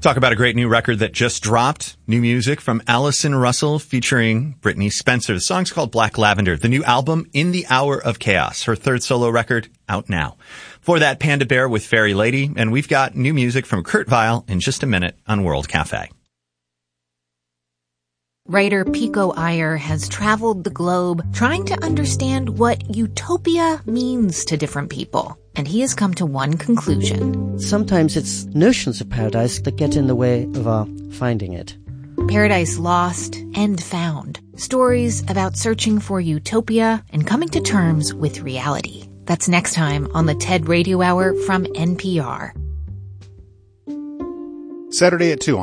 Talk about a great new record that just dropped. New music from Allison Russell featuring Brittany Spencer. The song's called Black Lavender. The new album, In the Hour of Chaos, her third solo record, out now. For that, Panda Bear with Fairy Lady. And we've got new music from Kurt Vile in just a minute on World Cafe. Writer Pico Iyer has traveled the globe trying to understand what utopia means to different people. And he has come to one conclusion. Sometimes it's notions of paradise that get in the way of our finding it. Paradise Lost and Found. Stories about searching for utopia and coming to terms with reality. That's next time on the TED Radio Hour from NPR. Saturday at 2